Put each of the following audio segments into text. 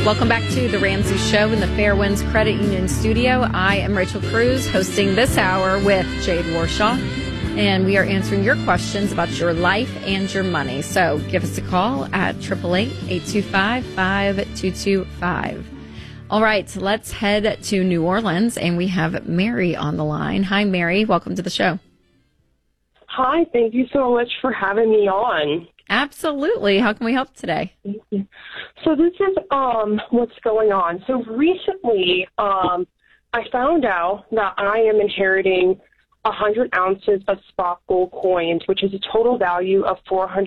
Welcome back to the Ramsey Show in the Fairwinds Credit Union studio. I am Rachel Cruz, hosting this hour with Jade Warshaw, and we are answering your questions about your life and your money. So give us a call at 888-825-5225. All right, let's head to New Orleans, and we have Mary on the line. Hi, Mary. Welcome to the show. Hi, thank you so much for having me on. Absolutely. How can we help today? Thank you. So this is what's going on. So recently, I found out that I am inheriting 100 ounces of spot gold coins, which is a total value of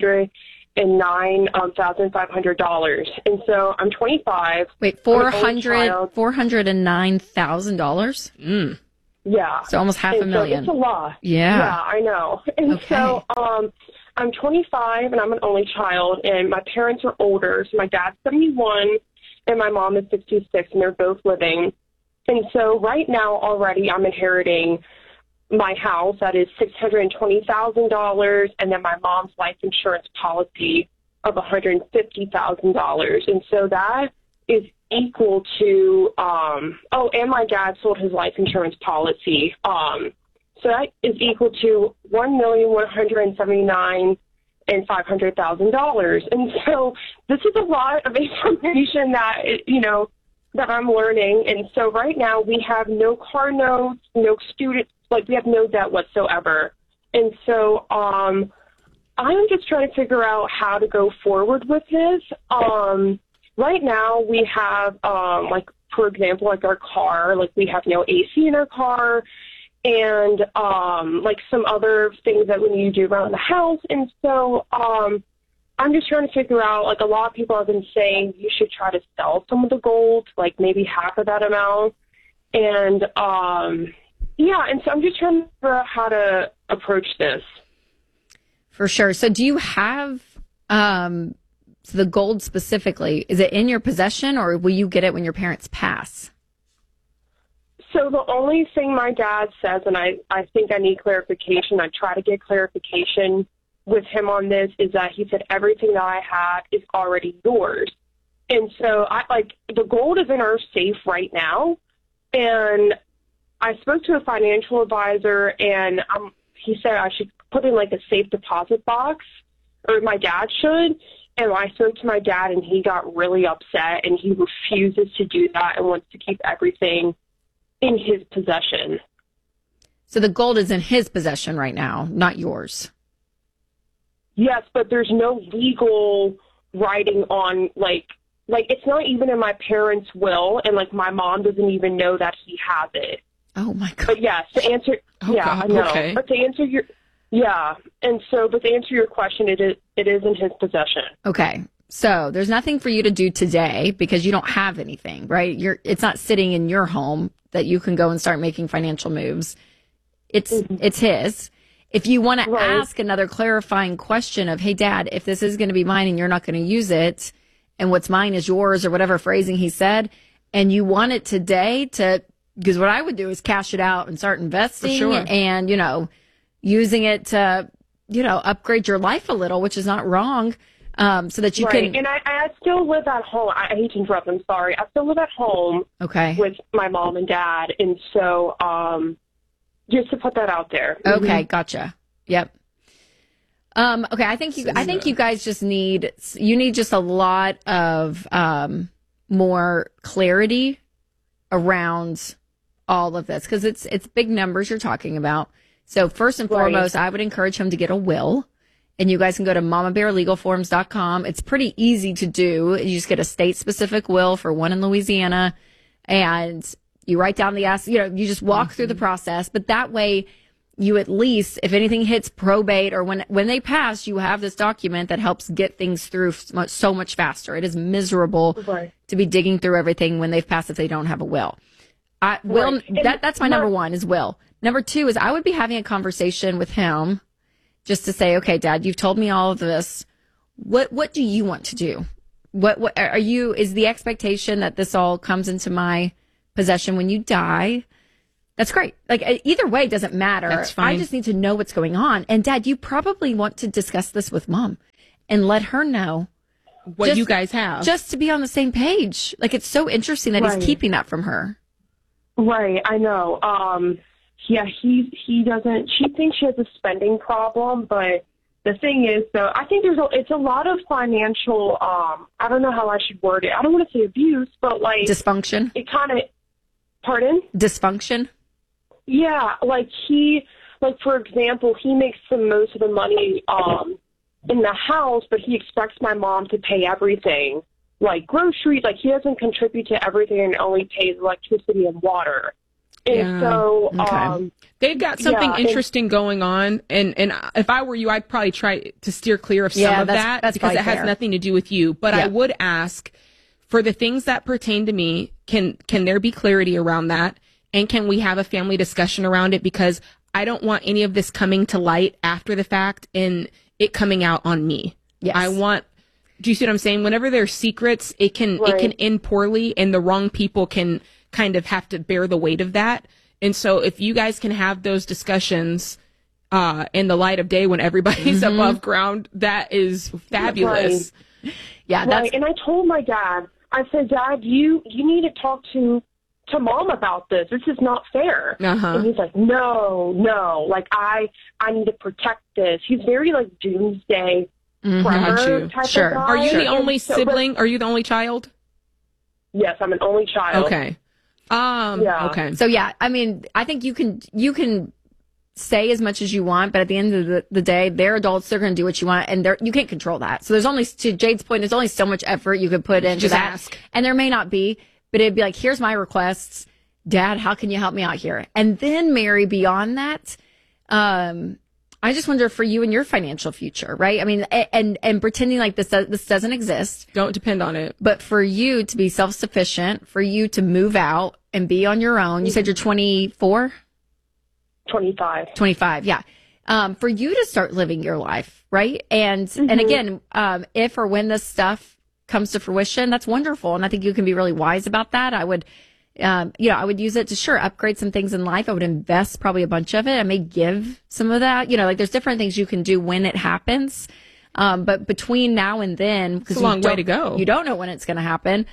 $409,500. And so I'm 25. Wait, $409,000? Yeah. So almost half a million. So it's a lot. Yeah. Yeah, I know. And okay. So I'm 25 and I'm an only child, and my parents are older. So my dad's 71 and my mom is 66, and they're both living. And so right now already I'm inheriting my house that is $620,000, and then my mom's life insurance policy of $150,000. And so that is equal to and my dad sold his life insurance policy. So that is equal to $1,179,500. And so this is a lot of information that that I'm learning. And so right now we have no car notes, no student, we have no debt whatsoever. And so I'm just trying to figure out how to go forward with this. Right now we have for example, our car, we have no AC in our car, and some other things that we need to do around the house. And so I'm just trying to figure out, a lot of people have been saying you should try to sell some of the gold, maybe half of that amount. And and so I'm just trying to figure out how to approach this. For sure. So do you have the gold specifically? Is it in your possession, or will you get it when your parents pass? So the only thing my dad says, and I think I need clarification, I try to get clarification with him on this, is that he said everything that I have is already yours. And so the gold is in our safe right now. And I spoke to a financial advisor, and he said I should put in a safe deposit box, or my dad should. And I spoke to my dad, and he got really upset, and he refuses to do that and wants to keep everything in his possession. So the gold is in his possession right now, not yours. Yes, but there's no legal writing on, it's not even in my parents' will, and, my mom doesn't even know that he has it. Oh, my God. But, yes, to answer, I know. Okay. But to answer your, but to answer your question, it is in his possession. Okay. So there's nothing for you to do today because you don't have anything, right? It's not sitting in your home that you can go and start making financial moves. It's his. If you want to ask another clarifying question of, hey, Dad, if this is going to be mine and you're not going to use it, and what's mine is yours, or whatever phrasing he said, and you want it today because what I would do is cash it out and start investing and, using it to, upgrade your life a little, which is not wrong. So that you can. And I still live at home. I hate to interrupt. I'm sorry. I still live at home. Okay. With my mom and dad, and so just to put that out there. Okay, gotcha. Yep. Okay, I think you guys just need just a lot of more clarity around all of this, because it's big numbers you're talking about. So first and foremost, I would encourage him to get a will. And you guys can go to mamabearlegalforms.com. It's pretty easy to do. You just get a state-specific will for one in Louisiana, and you write down the assets. You just walk through the process. But that way, you at least, if anything hits probate or when they pass, you have this document that helps get things through so much faster. It is miserable to be digging through everything when they've passed if they don't have a will. That's my number one is will. Number two is I would be having a conversation with him just to say, okay, Dad, you've told me all of this. What do you want to do? What are you, is the expectation that this all comes into my possession when you die? That's great. Either way doesn't matter. That's fine. I just need to know what's going on. And Dad, you probably want to discuss this with Mom and let her know what you guys have. Just to be on the same page. Like, it's so interesting that he's keeping that from her. Right, I know. Yeah, he doesn't. She thinks she has a spending problem, but the thing is, though, I think it's a lot of financial. I don't know how I should word it. I don't want to say abuse, but like dysfunction. It kind of. Pardon? Dysfunction. Yeah, for example, he makes the most of the money in the house, but he expects my mom to pay everything, like groceries. Like, he doesn't contribute to everything and only pays electricity and water. And so, they've got something interesting going on. And if I were you, I'd probably try to steer clear of some of that because it has nothing to do with you. But I would ask, for the things that pertain to me, can there be clarity around that? And can we have a family discussion around it? Because I don't want any of this coming to light after the fact and it coming out on me. Yes. Do you see what I'm saying? Whenever there's secrets, it can end poorly, and the wrong people can kind of have to bear the weight of that. And so if you guys can have those discussions in the light of day when everybody's above ground, that is fabulous. Right. Yeah, and I told my dad, I said, Dad, you need to talk to Mom about this. This is not fair. And he's like, no, like I need to protect this. He's very like doomsday prepper type of guy. Are you the only sibling? Are you the only child? Yes, I'm an only child. Okay. Okay. So yeah, I mean, I think you can say as much as you want, but at the end of the day, they're adults. They're going to do what you want, and you can't control that. So there's only, to Jade's point, there's only so much effort you could put into that. Ask. And there may not be, but it'd be like, here's my requests. Dad, how can you help me out here? And then, Mary, beyond that, I just wonder for you and your financial future, right? I mean, and pretending like this doesn't exist. Don't depend on it. But for you to be self-sufficient, for you to move out and be on your own. You said you're 24? 25. 25, yeah. For you to start living your life, right? And again, if or when this stuff comes to fruition, that's wonderful. And I think you can be really wise about that. I would, I would use it to upgrade some things in life. I would invest probably a bunch of it. I may give some of that, like there's different things you can do when it happens. But between now and then, because it's a long way to go, you don't know when it's going to happen,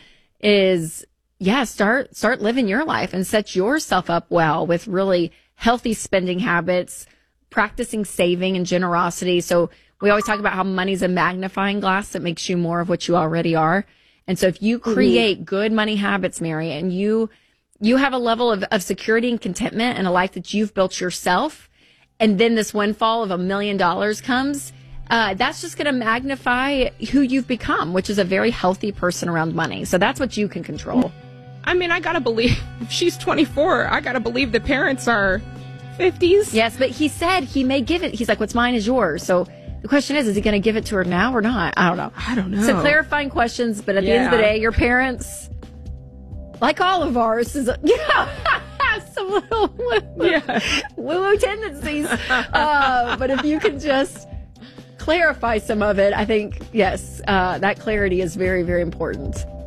start living your life and set yourself up well with really healthy spending habits, practicing saving and generosity. So we always talk about how money's a magnifying glass that makes you more of what you already are. And so if you create good money habits, Mary, and you have a level of security and contentment and a life that you've built yourself, and then this windfall of $1 million comes, that's just going to magnify who you've become, which is a very healthy person around money. So that's what you can control. I mean, I got to believe, if she's 24, I got to believe the parents are 50s. Yes, but he said he may give it. He's like, what's mine is yours. So the question is he going to give it to her now or not? I don't know. So clarifying questions, but at the end of the day, your parents, like all of ours, have some little woo-woo tendencies. But if you can just clarify some of it, I think, yes, that clarity is very, very important.